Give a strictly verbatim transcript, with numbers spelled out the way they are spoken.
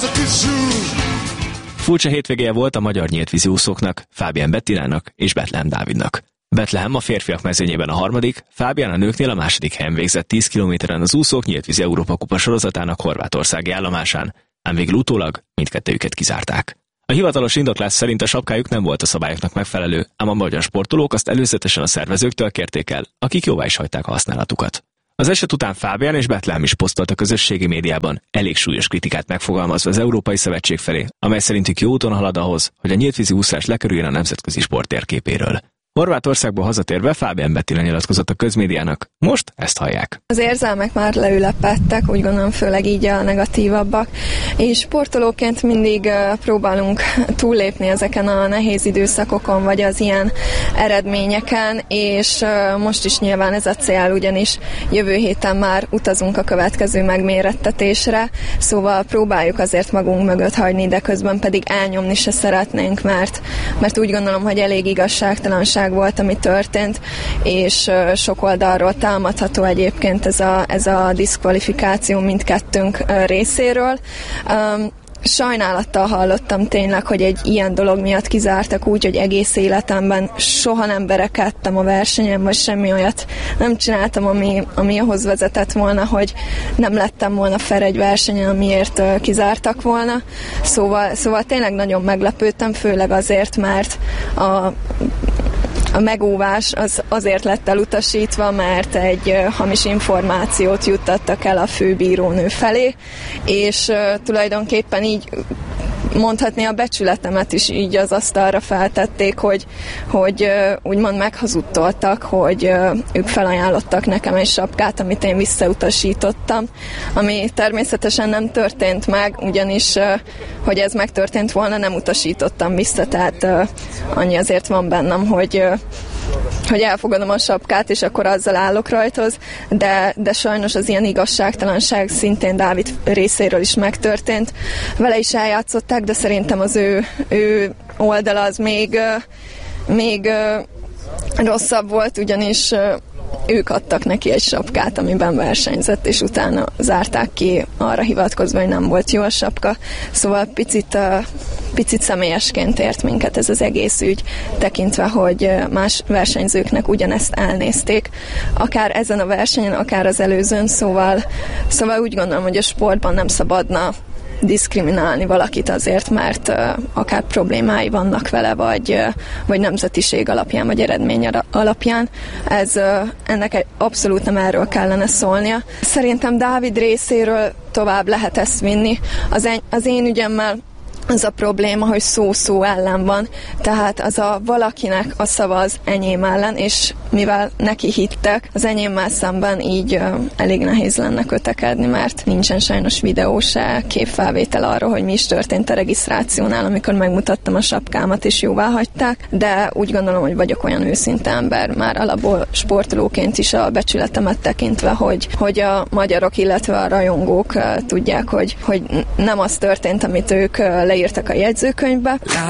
Furcsa hétvégéje volt a magyar nyíltvízi úszóknak, Fábián Bettinának és Bethlehem Dávidnak. Bethlehem a férfiak mezőnyében a harmadik, Fábián a nőknél a második helyen végzett tíz kilométeren az úszók nyíltvízi Európa kupa sorozatának horvátországi állomásán, ám végül utólag mindkettőjüket kizárták. A hivatalos indoklás szerint a sapkájuk nem volt a szabályoknak megfelelő, ám a magyar sportolók azt előzetesen a szervezőktől kérték el, akik jóvá is hagyták a használatukat. Az eset után Fábián és Bethlehem is posztolt a közösségi médiában, elég súlyos kritikát megfogalmazva az Európai Szövetség felé, amely szerintük jó úton halad ahhoz, hogy a nyíltvízi úszás lekerüljön a nemzetközi sport térképéről. Horvátországból hazatérve Fábián Bettina nyilatkozott a közmédiának. Most ezt hallják. Az érzelmek már leülepedtek, úgy gondolom főleg így a negatívabbak, és sportolóként mindig uh, próbálunk túllépni ezeken a nehéz időszakokon, vagy az ilyen eredményeken, és uh, most is nyilván ez a cél, ugyanis jövő héten már utazunk a következő megmérettetésre, szóval próbáljuk azért magunk mögött hagyni, de közben pedig elnyomni se szeretnénk, mert, mert úgy gondolom, hogy elég igazságtalanság volt, ami történt, és sok oldalról támadható egyébként ez a, ez a diszkvalifikáció mindkettőnk részéről. Sajnálattal hallottam tényleg, hogy egy ilyen dolog miatt kizártak úgy, hogy egész életemben soha nem berekedtem a versenyen, vagy semmi olyat nem csináltam, ami, ami ahhoz vezetett volna, hogy nem lettem volna fel egy versenyen, amiért kizártak volna. Szóval, szóval tényleg nagyon meglepődtem, főleg azért, mert a A megóvás az azért lett elutasítva, mert egy hamis információt juttattak el a főbírónő felé, és uh, tulajdonképpen így mondhatni a becsületemet is így az asztalra feltették, hogy, hogy uh, úgymond meghazudtoltak, hogy uh, ők felajánlottak nekem egy sapkát, amit én visszautasítottam, ami természetesen nem történt meg, ugyanis, uh, hogy ez megtörtént volna, nem utasítottam vissza, tehát uh, annyi azért van bennem, hogy uh, hogy elfogadom a sapkát, és akkor azzal állok rajthoz, de, de sajnos az ilyen igazságtalanság szintén Dávid részéről is megtörtént. Vele is eljátszották, de szerintem az ő, ő oldala az még, még rosszabb volt, ugyanis ők adtak neki egy sapkát, amiben versenyzett, és utána zárták ki arra hivatkozva, hogy nem volt jó a sapka. Szóval picit, picit személyesként ért minket ez az egész ügy, tekintve, hogy más versenyzőknek ugyanezt elnézték, akár ezen a versenyen, akár az előzőn, szóval, szóval úgy gondolom, hogy a sportban nem szabadna diszkriminálni valakit azért, mert uh, akár problémái vannak vele, vagy, uh, vagy nemzetiség alapján, vagy eredmény alapján. Ez, uh, ennek abszolút nem erről kellene szólnia. Szerintem Dávid részéről tovább lehet ezt vinni. Az, en, az én ügyemmel az a probléma, hogy szó-szó ellen van, tehát az a valakinek a szava az enyém ellen, és mivel neki hittek, az enyémmel szemben így uh, elég nehéz lenne kötekedni, mert nincsen sajnos videó se, képfelvétel arról, hogy mi is történt a regisztrációnál, amikor megmutattam a sapkámat, és jóvá hagyták, de úgy gondolom, hogy vagyok olyan őszinte ember, már alapból sportolóként is a becsületemet tekintve, hogy, hogy a magyarok, illetve a rajongók uh, tudják, hogy, hogy nem az történt, amit ők uh, leírtak a jegyzőkönyvbe.